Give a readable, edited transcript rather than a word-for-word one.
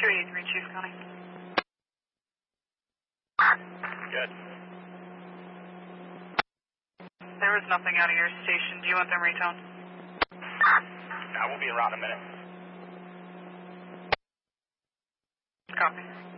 283, Chief Connie. Good. There was nothing out of your station. Do you want them retoned? I will be around in a minute. Copy.